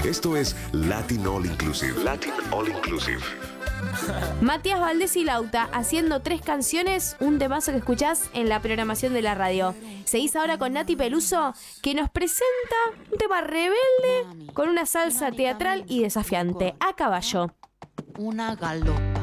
Esto es Latin All Inclusive. Latin All Inclusive. Matías Valdés y Lauta haciendo 3 canciones, un temazo que escuchás en la programación de la radio. Seguís ahora con Nati Peluso, que nos presenta un tema rebelde con una salsa teatral y desafiante, A Caballo. Una galopa.